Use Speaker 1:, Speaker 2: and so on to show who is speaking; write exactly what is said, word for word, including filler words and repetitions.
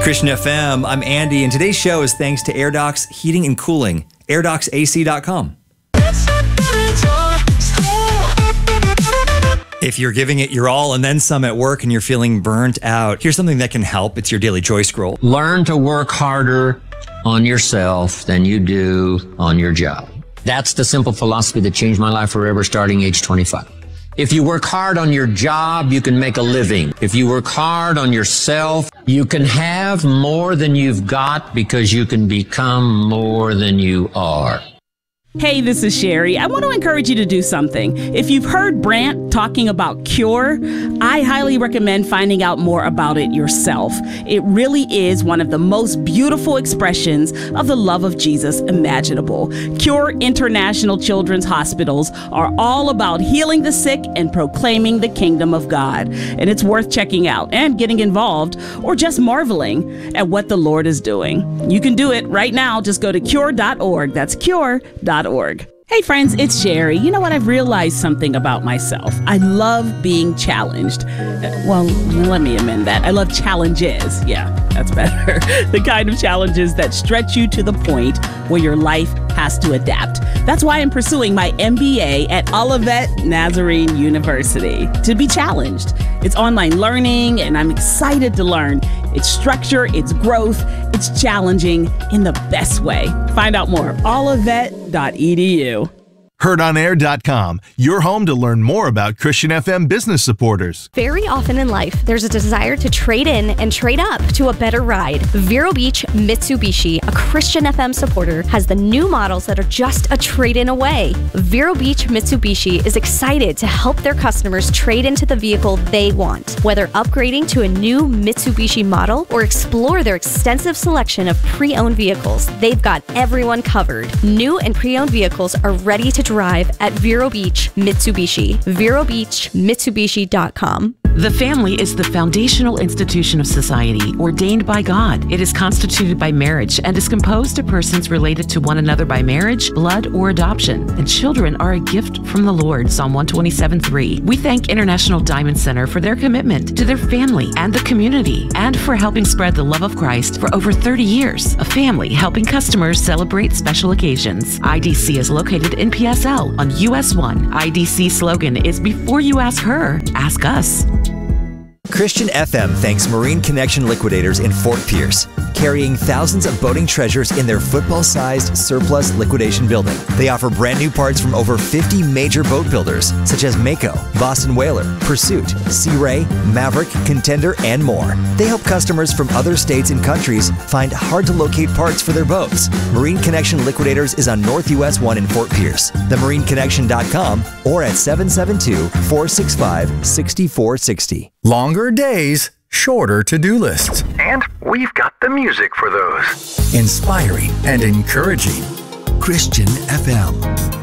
Speaker 1: Christian F M, I'm Andy, and today's show is thanks to AirDocs Heating and Cooling, air docs A C dot com. If you're giving it your all and then some at work and you're feeling burnt out, here's something that can help. It's your daily joy scroll.
Speaker 2: Learn to work harder on yourself than you do on your job. That's the simple philosophy that changed my life forever starting age twenty-five. If you work hard on your job, you can make a living. If you work hard on yourself, you can have more than you've got because you can become more than you are.
Speaker 3: Hey, this is Sherry. I want to encourage you to do something. If you've heard Brant talking about Cure, I highly recommend finding out more about it yourself. It really is one of the most beautiful expressions of the love of Jesus imaginable. Cure International Children's Hospitals are all about healing the sick and proclaiming the kingdom of God. And it's worth checking out and getting involved or just marveling at what the Lord is doing. You can do it right now. Just go to cure dot org. That's cure dot org. Hey friends, it's Sherry. You know what? I've realized something about myself. I love being challenged. Well, let me amend that. I love challenges. Yeah, that's better. The kind of challenges that stretch you to the point where your life has to adapt. That's why I'm pursuing my M B A at Olivet Nazarene University, to be challenged. It's online learning, and I'm excited to learn its structure, its growth, it's challenging in the best way. Find out more at olivet dot e d u.
Speaker 4: heard on air dot com, your home to learn more about Christian F M business supporters.
Speaker 5: Very often in life, there's a desire to trade in and trade up to a better ride. Vero Beach Mitsubishi, a Christian F M supporter, has the new models that are just a trade-in away. Vero Beach Mitsubishi is excited to help their customers trade into the vehicle they want. Whether upgrading to a new Mitsubishi model or explore their extensive selection of pre-owned vehicles, they've got everyone covered. New and pre-owned vehicles are ready to drive at Vero Beach Mitsubishi. Vero Beach Mitsubishi dot com.
Speaker 6: The family is the foundational institution of society ordained by God. It is constituted by marriage and is composed of persons related to one another by marriage, blood, or adoption. And children are a gift from the Lord, Psalm one twenty-seven three. We thank International Diamond Center for their commitment to their family and the community, and for helping spread the love of Christ for over thirty years. A family helping customers celebrate special occasions. I D C is located in P S L on U S one. I D C slogan is "Before you ask her, ask us."
Speaker 1: Christian F M thanks Marine Connection Liquidators in Fort Pierce, carrying thousands of boating treasures in their football-sized surplus liquidation building. They offer brand new parts from over fifty major boat builders, such as Mako, Boston Whaler, Pursuit, Sea Ray, Maverick, Contender, and more. They help customers from other states and countries find hard-to-locate parts for their boats. Marine Connection Liquidators is on North U S one in Fort Pierce, the marine connection dot com, or at seven seven two, four six five, six four six zero.
Speaker 7: Longer days, shorter to-do lists.
Speaker 8: And we've got the music for those.
Speaker 7: Inspiring and encouraging.
Speaker 9: Christian F M.